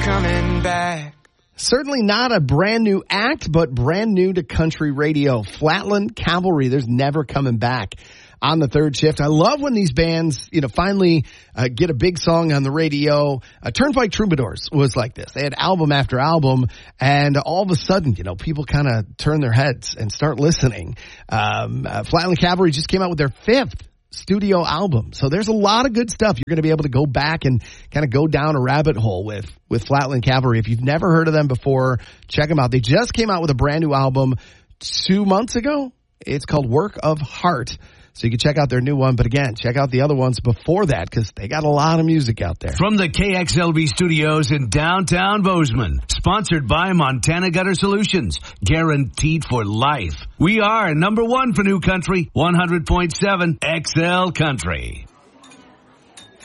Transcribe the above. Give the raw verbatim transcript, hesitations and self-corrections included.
coming back. Certainly not a brand new act, but brand new to country radio. Flatland Cavalry, there's never coming back on the third shift. I love when these bands, you know, finally uh, get a big song on the radio. Uh, Turnpike Troubadours was like this. They had album after album, and all of a sudden, you know, people kind of turn their heads and start listening. Um, uh, Flatland Cavalry just came out with their fifth studio album. So there's a lot of good stuff. You're going to be able to go back and kind of go down a rabbit hole with, with Flatland Cavalry. If you've never heard of them before, check them out. They just came out with a brand new album two months ago. It's called Work of Heart. So you can check out their new one. But again, check out the other ones before that because they got a lot of music out there. From the K X L V studios in downtown Bozeman, sponsored by Montana Gutter Solutions, guaranteed for life. We are number one for new country, one hundred point seven X L Country.